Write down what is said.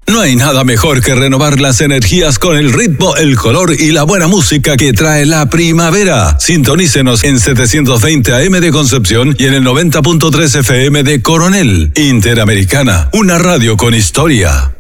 No hay nada mejor que renovar las energías con el ritmo, el color y la buena música que trae la primavera. Sintonícenos en 720 AM de Concepción y en el 90.3 FM de Coronel. Interamericana, una radio con historia.